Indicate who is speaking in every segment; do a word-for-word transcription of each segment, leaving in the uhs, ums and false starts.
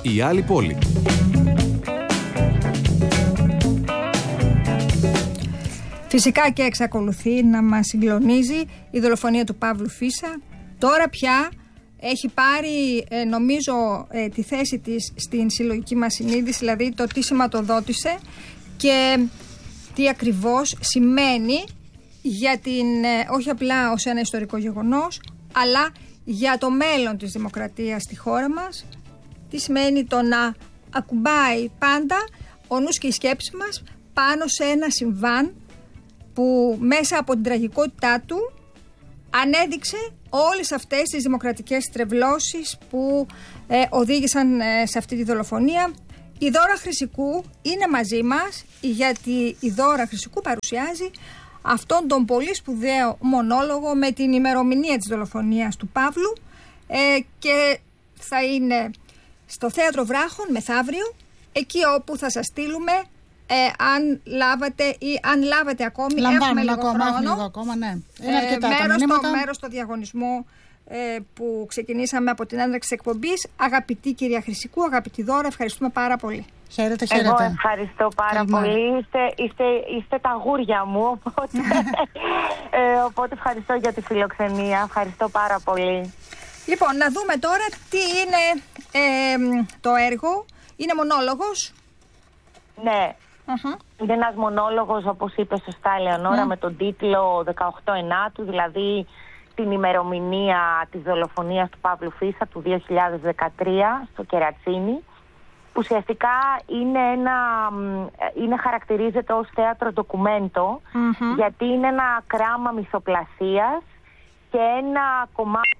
Speaker 1: η άλλη πόλη.
Speaker 2: Φυσικά και εξακολουθεί να μας συγκλονίζει η δολοφονία του Παύλου Φίσα. Τώρα πια έχει πάρει ε, νομίζω ε, τη θέση της στην συλλογική μας συνείδηση, δηλαδή το τι σηματοδότησε και τι ακριβώς σημαίνει για την, ε, όχι απλά ως ένα ιστορικό γεγονός, αλλά για το μέλλον της δημοκρατίας στη χώρα μας. Τι σημαίνει το να ακουμπάει πάντα ο νους και η σκέψη μας πάνω σε ένα συμβάν που μέσα από την τραγικότητά του ανέδειξε όλες αυτές τις δημοκρατικές στρεβλώσεις που ε, οδήγησαν ε, σε αυτή τη δολοφονία. Η Δώρα Χρυσικού είναι μαζί μας, γιατί η Δώρα Χρυσικού παρουσιάζει αυτόν τον πολύ σπουδαίο μονόλογο με την ημερομηνία της δολοφονίας του Παύλου ε, και θα είναι στο Θέατρο Βράχων μεθαύριο, εκεί όπου θα σας στείλουμε Ε, αν λάβατε ή αν λάβετε ακόμη,
Speaker 3: Λαμβάνουμε
Speaker 2: έχουμε λίγο
Speaker 3: ακόμα,
Speaker 2: χρόνο,
Speaker 3: λίγο ακόμα, ναι. Είναι αρκετά
Speaker 2: ε,
Speaker 3: τα
Speaker 2: μέρος,
Speaker 3: μηνύματα.
Speaker 2: στο, μέρος στο διαγωνισμό ε, που ξεκινήσαμε από την έναρξη της εκπομπής. Αγαπητή κυρία Χρυσικού, αγαπητή Δώρα, ευχαριστούμε πάρα πολύ.
Speaker 3: Χαίρετε, χαίρετε.
Speaker 4: Εγώ ευχαριστώ πάρα
Speaker 3: Καλημέρα.
Speaker 4: πολύ. Είστε, είστε, είστε τα γούρια μου, οπότε, ε, οπότε ευχαριστώ για τη φιλοξενία. Ευχαριστώ πάρα πολύ.
Speaker 2: Λοιπόν, να δούμε τώρα τι είναι ε, το έργο. Είναι μονόλογος.
Speaker 4: Ναι.
Speaker 2: Uh-huh.
Speaker 4: Είναι ένας μονόλογος, όπως είπε σωστά η Ελεονόρα,
Speaker 2: Mm.
Speaker 4: με τον τίτλο δεκαοκτώ ενάτου, δηλαδή την ημερομηνία της δολοφονίας του Παύλου Φίσα του δύο χιλιάδες δεκατρία στο Κερατσίνι. Ουσιαστικά είναι ένα, είναι, χαρακτηρίζεται ως θέατρο ντοκουμέντο,
Speaker 2: Mm-hmm.
Speaker 4: γιατί είναι ένα κράμα μυθοπλασίας και ένα κομμάτι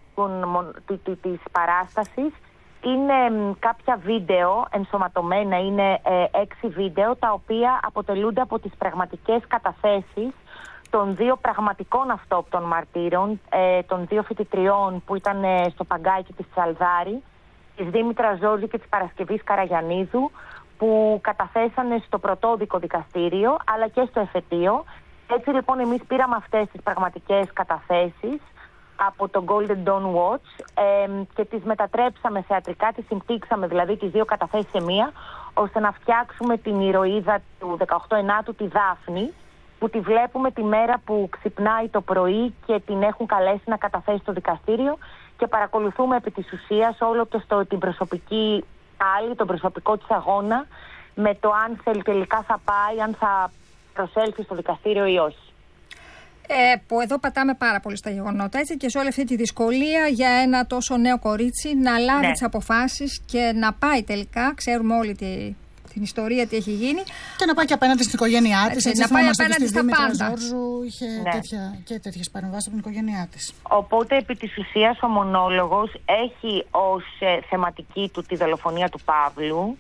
Speaker 4: της παράστασης είναι κάποια βίντεο ενσωματωμένα, είναι ε, έξι βίντεο, τα οποία αποτελούνται από τις πραγματικές καταθέσεις των δύο πραγματικών αυτόπτων μαρτύρων, ε, των δύο φοιτητριών που ήταν ε, στο Παγκάκι της Τσαλδάρη, της Δήμητρας Ζόρζη και της Παρασκευής Καραγιαννίδου, που καταθέσανε στο πρωτόδικο δικαστήριο αλλά και στο εφετείο. Έτσι λοιπόν εμείς πήραμε αυτές τις πραγματικές καταθέσεις από το Golden Dawn Watch ε, και τις μετατρέψαμε θεατρικά, τις συμπτύξαμε δηλαδή τις δύο καταθέσεις σε μία, ώστε να φτιάξουμε την ηρωίδα του δεκαοκτώ ενάτου, τη Δάφνη, που τη βλέπουμε τη μέρα που ξυπνάει το πρωί και την έχουν καλέσει να καταθέσει στο δικαστήριο, και παρακολουθούμε επί της ουσίας όλο το στο, την προσωπική άλλη, τον προσωπικό της αγώνα, με το αν θέλει τελικά θα πάει, αν θα προσέλθει στο δικαστήριο ή όχι.
Speaker 2: Ε, που εδώ πατάμε πάρα πολύ στα γεγονότα, έτσι, και σε όλη αυτή τη δυσκολία για ένα τόσο νέο κορίτσι να λάβει, ναι, τις αποφάσεις και να πάει τελικά. Ξέρουμε όλη τη, την ιστορία τι έχει γίνει.
Speaker 3: Και να πάει και απέναντι στην οικογένειά της.
Speaker 2: Έτσι, να πάει απέναντι στα πάντα.
Speaker 3: Ζόρζου είχε, ναι, τέτοια, και τέτοιες παρεμβάσεις από την οικογένειά της.
Speaker 4: Οπότε επί της ουσίας ο μονόλογος έχει ως ε, θεματική του τη δολοφονία του Παύλου,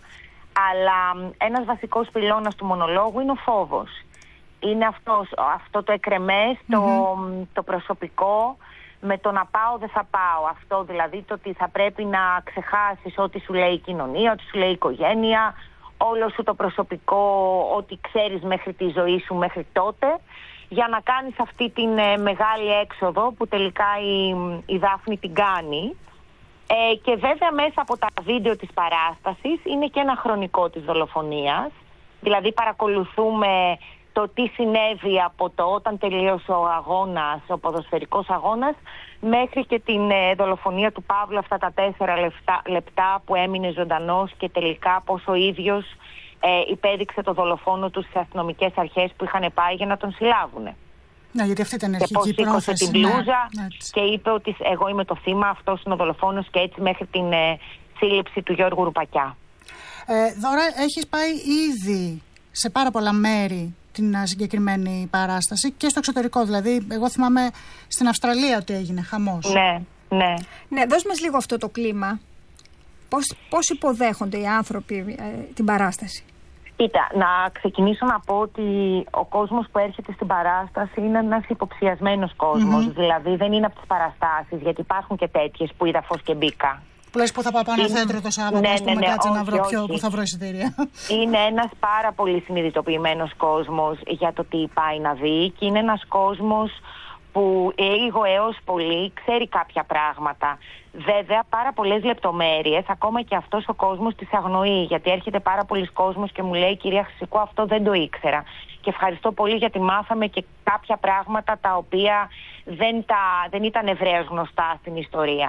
Speaker 4: αλλά ένας βασικός πυλώνας του μονολόγου είναι ο φόβος. Είναι αυτός, αυτό το εκρεμές, το, mm-hmm. το προσωπικό, με το να πάω δεν θα πάω. Αυτό δηλαδή, το ότι θα πρέπει να ξεχάσεις ό,τι σου λέει η κοινωνία, ό,τι σου λέει η οικογένεια, όλο σου το προσωπικό, ό,τι ξέρεις μέχρι τη ζωή σου μέχρι τότε, για να κάνεις αυτή την ε, μεγάλη έξοδο που τελικά η, η Δάφνη την κάνει. Ε, και βέβαια μέσα από τα βίντεο της παράστασης είναι και ένα χρονικό της δολοφονίας. Δηλαδή παρακολουθούμε το τι συνέβη από το όταν τελείωσε ο αγώνας, ο ποδοσφαιρικός αγώνας, μέχρι και την ε, δολοφονία του Παύλου, αυτά τα τέσσερα λεπτά, λεπτά που έμεινε ζωντανός, και τελικά πώς ο ίδιος ε, υπέδειξε το δολοφόνο του στις αστυνομικές αρχές που είχαν πάει για να τον συλλάβουν.
Speaker 3: Ναι, γιατί αυτή ήταν η
Speaker 4: αρχική
Speaker 3: πρόθεση.
Speaker 4: Και πώς σήκωσε την μπλούζα,
Speaker 3: ναι,
Speaker 4: και είπε ότι εγώ είμαι το θύμα, αυτός είναι ο δολοφόνος, και έτσι μέχρι την ε, σύλληψη του Γιώργου Ρουπακιά.
Speaker 3: Ε, Δώρα, έχεις πάει ήδη σε πάρα πολλά μέρη την συγκεκριμένη παράσταση και στο εξωτερικό. Δηλαδή, εγώ θυμάμαι στην Αυστραλία ότι έγινε χαμός.
Speaker 4: Ναι, ναι.
Speaker 2: Ναι, δώσ' μας λίγο αυτό το κλίμα. Πώς, πώς υποδέχονται οι άνθρωποι ε, την παράσταση?
Speaker 4: Κοίτα, να ξεκινήσω να πω ότι ο κόσμος που έρχεται στην παράσταση είναι ένας υποψιασμένος κόσμος. Mm-hmm. Δηλαδή, δεν είναι από τις παραστάσεις, γιατί υπάρχουν και τέτοιες που είδα φως και μπήκα.
Speaker 3: Που λες που θα πάω πάνω είναι... θέατρο το Σάββατο, ναι, ας πούμε, ναι, ναι, κάτσε όχι, να βρω όχι. Ποιο, που θα βρω εισιτήρια.
Speaker 4: Είναι ένας πάρα πολύ συνειδητοποιημένος κόσμος για το τι πάει να δει, και είναι ένας κόσμος που λίγο έως πολύ ξέρει κάποια πράγματα. Βέβαια, πάρα πολλές λεπτομέρειες, ακόμα και αυτός ο κόσμος τις αγνοεί, γιατί έρχεται πάρα πολλοί κόσμος και μου λέει, κυρία Χρυσικού, αυτό δεν το ήξερα. Και ευχαριστώ πολύ, γιατί μάθαμε και κάποια πράγματα τα οποία δεν, τα, δεν ήταν ευρέως γνωστά στην ιστορία.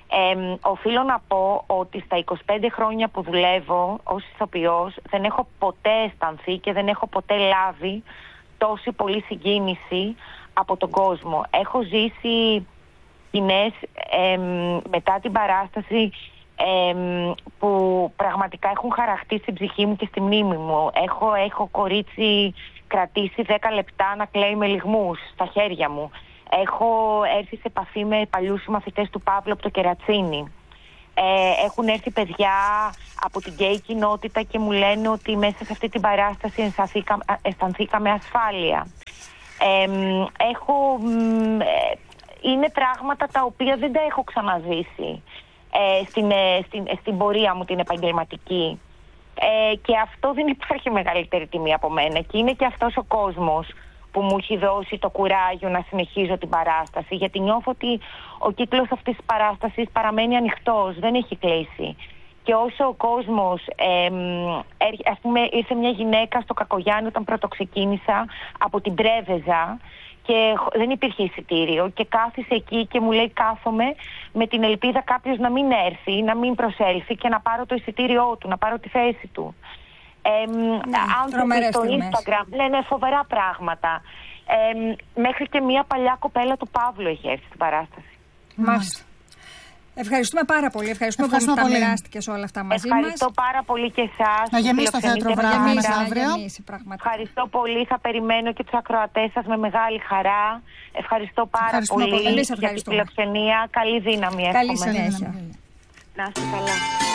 Speaker 4: Ε, οφείλω να πω ότι στα είκοσι πέντε χρόνια που δουλεύω ως ηθοποιός δεν έχω ποτέ αισθανθεί και δεν έχω ποτέ λάβει τόση πολύ συγκίνηση από τον κόσμο. Έχω ζήσει σκηνές ε, μετά την παράσταση ε, που πραγματικά έχουν χαραχτεί στην ψυχή μου και στη μνήμη μου. Έχω, έχω κορίτσι κρατήσει δέκα λεπτά να κλαίει με λυγμούς στα χέρια μου. Έχω έρθει σε επαφή με παλιούς συμμαθητές του Παύλου από το Κερατσίνι. Ε, έχουν έρθει παιδιά από την γκέι κοινότητα και μου λένε ότι μέσα σε αυτή την παράσταση αισθανθήκαμε ασφάλεια. Ε, έχω, ε, είναι πράγματα τα οποία δεν τα έχω ξαναζήσει ε, στην, ε, στην, ε, στην πορεία μου την επαγγελματική. Ε, και αυτό δεν υπάρχει μεγαλύτερη τιμή από μένα. Και είναι και αυτός ο κόσμος που μου έχει δώσει το κουράγιο να συνεχίζω την παράσταση, γιατί νιώθω ότι ο κύκλος αυτής της παράστασης παραμένει ανοιχτός, δεν έχει κλείσει. Και όσο ο κόσμος, ε, ας πούμε, ήρθε μια γυναίκα στο Κακογιάννη όταν πρώτο ξεκίνησα από την Πρέβεζα και δεν υπήρχε εισιτήριο και κάθισε εκεί και μου λέει, κάθομαι με την ελπίδα κάποιος να μην έρθει, να μην προσέλθει και να πάρω το εισιτήριό του, να πάρω τη θέση του. Ε, ναι, άνθρωποι στο Instagram λένε φοβερά πράγματα. Ε, μέχρι και μια παλιά κοπέλα του Παύλου έχει έρθει στην παράσταση.
Speaker 2: Μάλιστα. Ευχαριστούμε πάρα πολύ. Ευχαριστούμε, Ευχαριστούμε που τα μοιράστηκες όλα αυτά μαζί μας.
Speaker 4: Ευχαριστώ πάρα πολύ και εσάς.
Speaker 3: Να γεμίσει το θέατρο Βράχας αύριο.
Speaker 4: Ευχαριστώ πολύ. Θα περιμένω και τους ακροατές σας με μεγάλη χαρά. Ευχαριστώ πάρα
Speaker 2: Ευχαριστούμε
Speaker 4: πολύ
Speaker 2: πολύ.
Speaker 4: για την φιλοξενία. Καλή δύναμη.
Speaker 2: Καλή συνέχεια.
Speaker 4: Να είστε καλά.